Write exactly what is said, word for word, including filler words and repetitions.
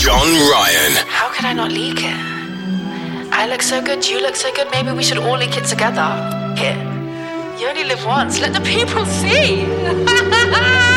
John Ryan. How could I not leak it? I look so good, you look so good, maybe we should all leak it together. Here. You only live once, let the people see!